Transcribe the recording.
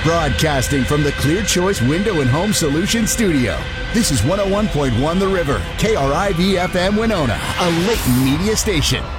Broadcasting from the Clear Choice Window and Home Solutions studio. This is 101.1 The River, KRIV FM Winona, a Layton media station.